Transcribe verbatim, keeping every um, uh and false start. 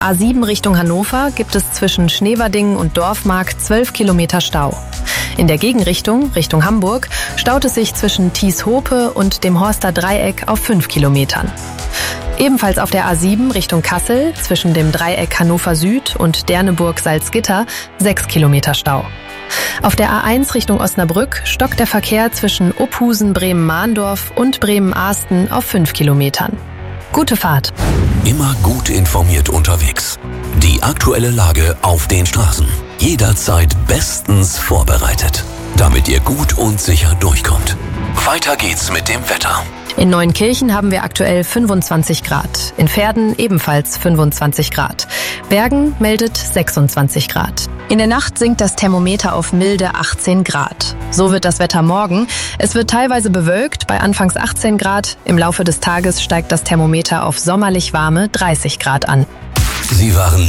A sieben Richtung Hannover gibt es zwischen Schneverdingen und Dorfmark zwölf Kilometer Stau. In der Gegenrichtung, Richtung Hamburg, staut es sich zwischen Thieshope und dem Horster Dreieck auf fünf Kilometern. Ebenfalls auf der A sieben Richtung Kassel zwischen dem Dreieck Hannover Süd und Derneburg-Salzgitter sechs Kilometer Stau. Auf der A eins Richtung Osnabrück stockt der Verkehr zwischen Ophusen, Bremen-Mahndorf und Bremen-Ahsten auf fünf Kilometern. Gute Fahrt! Immer gut informiert unterwegs. Die aktuelle Lage auf den Straßen. Jederzeit bestens vorbereitet, damit ihr gut und sicher durchkommt. Weiter geht's mit dem Wetter. In Neuenkirchen haben wir aktuell fünfundzwanzig Grad. In Verden ebenfalls fünfundzwanzig Grad. Bergen meldet sechsundzwanzig Grad. In der Nacht sinkt das Thermometer auf milde achtzehn Grad. So wird das Wetter morgen. Es wird teilweise bewölkt, bei anfangs achtzehn Grad. Im Laufe des Tages steigt das Thermometer auf sommerlich warme dreißig Grad an. Sie waren